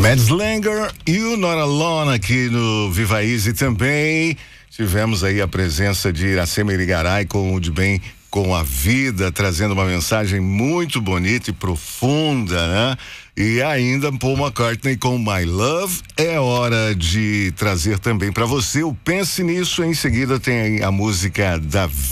Mads Langer, You Not Alone aqui no Viva Easy também. Tivemos aí a presença de Iracema Irigaray com o De Bem com a Vida, trazendo uma mensagem muito bonita e profunda, né? E ainda Paul McCartney com My Love. É hora de trazer também para você o Pense Nisso. Em seguida tem a música da